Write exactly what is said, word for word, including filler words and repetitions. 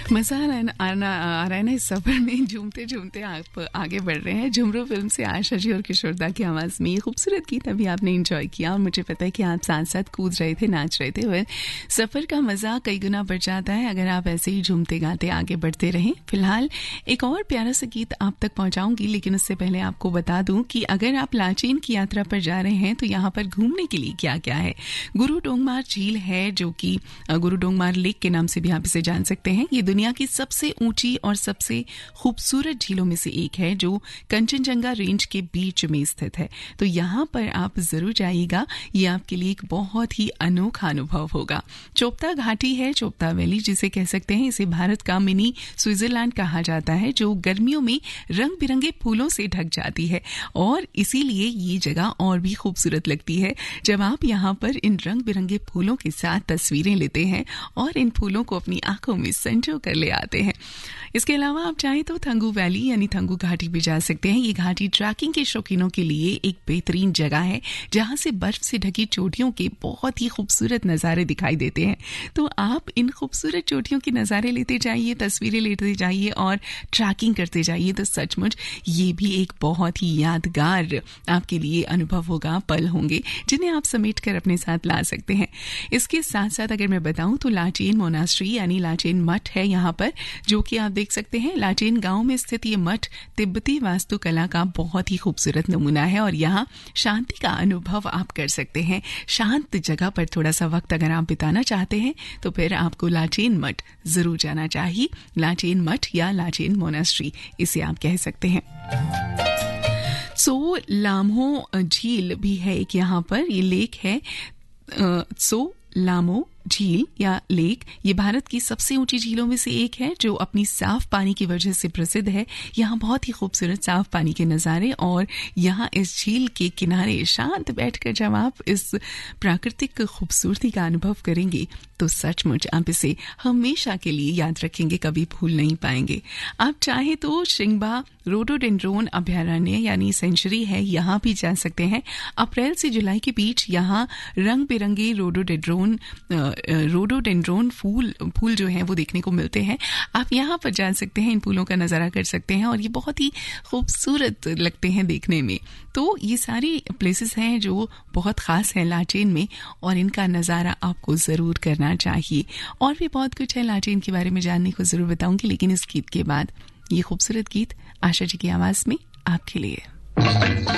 मजा आना आना आ रहा है ना इस सफर में, झूमते झूमते आप आगे बढ़ रहे हैं। झुमरू फिल्म से आशा जी और किशोरदा की आवाज में खूबसूरत गीत अभी आपने एंजॉय किया और मुझे पता है कि आप साथ साथ कूद रहे थे, नाच रहे थे। वह सफर का मजा कई गुना बढ़ जाता है अगर आप ऐसे ही झूमते गाते आगे बढ़ते रहें। फिलहाल एक और प्यारा सा गीत आप तक पहुंचाऊंगी, लेकिन उससे पहले आपको बता दूं कि अगर आप लाचेन की यात्रा पर जा रहे हैं तो यहाँ पर घूमने के लिए क्या क्या है। गुरु डोंगमार झील है, जो कि गुरु डोंगमार लेक के नाम से भी आप इसे जान सकते हैं। ये दुनिया की सबसे ऊंची और सबसे खूबसूरत झीलों में से एक है, जो कंचनजंगा रेंज के बीच में स्थित है। तो यहाँ पर आप जरूर जाइएगा, ये आपके लिए एक बहुत ही अनोखा अनुभव होगा। चोपता घाटी है, चोपता वैली जिसे कह सकते हैं, इसे भारत का मिनी स्विट्जरलैंड कहा जाता है, जो गर्मियों में रंग बिरंगे फूलों से ढक जाती है और इसीलिए ये जगह और भी खूबसूरत लगती है जब आप यहाँ पर इन रंग बिरंगे फूलों के साथ तस्वीरें लेते हैं और इन फूलों को अपनी आंखों में संजो कर ले आते हैं। इसके अलावा आप चाहें तो थंगू वैली यानी थंगू घाटी भी जा सकते हैं। ये घाटी ट्रैकिंग के शौकीनों के लिए एक बेहतरीन जगह है, जहां से बर्फ से ढकी चोटियों के बहुत ही खूबसूरत नज़ारे दिखाई देते हैं। तो आप इन खूबसूरत चोटियों के नज़ारे लेते जाइए, तस्वीरें लेते जाइए और ट्रैकिंग करते जाइए। तो सचमुच ये भी एक बहुत ही यादगार आपके लिए अनुभव होगा, पल होंगे जिन्हें आप समेट कर अपने साथ ला सकते हैं। इसके साथ साथ अगर मैं बताऊं तो लाचेन मोनास्ट्री यानी लाचेन मठ है यहाँ पर, जो कि आप देख सकते हैं। लाचेन गांव में स्थित ये मठ तिब्बती वास्तुकला का बहुत ही खूबसूरत नमूना है और यहाँ शांति का अनुभव आप कर सकते हैं। शांत जगह पर थोड़ा सा वक्त अगर आप बिताना चाहते हैं तो फिर आपको लाचेन मठ जरूर जाना चाहिए। लाचेन मठ या लाचेन मोनास्ट्री इसे आप कह सकते हैं। सो लामो झील भी है एक यहाँ पर, ये लेक है। सो लामो झील या लेक ये भारत की सबसे ऊंची झीलों में से एक है, जो अपनी साफ पानी की वजह से प्रसिद्ध है। यहाँ बहुत ही खूबसूरत साफ पानी के नज़ारे और यहाँ इस झील के किनारे शांत बैठकर जब आप इस प्राकृतिक खूबसूरती का अनुभव करेंगे तो सचमुच आप इसे हमेशा के लिए याद रखेंगे, कभी भूल नहीं पाएंगे। आप चाहे तो शिंगबा रोडोडेंड्रोन अभयारण्य यानी सेंचुरी है, यहाँ भी जा सकते हैं। अप्रैल से जुलाई के बीच यहाँ रंग बिरंगे रोडोडेंड्रोन रोडोडेंड्रोन फूल फूल जो हैं वो देखने को मिलते हैं। आप यहाँ पर जा सकते हैं, इन फूलों का नज़ारा कर सकते हैं और ये बहुत ही खूबसूरत लगते हैं देखने में। तो ये सारी प्लेसेस हैं जो बहुत ख़ास हैं लाचेन में और इनका नज़ारा आपको ज़रूर करना चाहिए। और भी बहुत कुछ है लाचेन के बारे में जानने को ज़रूर बताऊंगी, लेकिन इस गीत के बाद ये खूबसूरत गीत आशा जी की आवाज़ में आपके लिए।